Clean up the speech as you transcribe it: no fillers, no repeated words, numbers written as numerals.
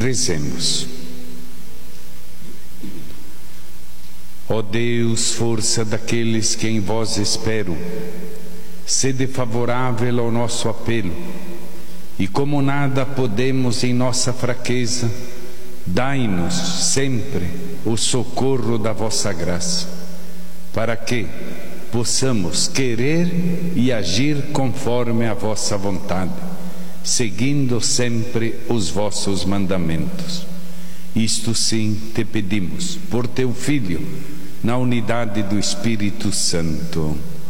Rezemos. Ó Deus, força daqueles que em vós esperam, sede favorável ao nosso apelo, e como nada podemos em nossa fraqueza, dai-nos sempre o socorro da vossa graça, para que possamos querer e agir conforme a vossa vontade, seguindo sempre os vossos mandamentos. Isto sim te pedimos, por teu Filho, na unidade do Espírito Santo.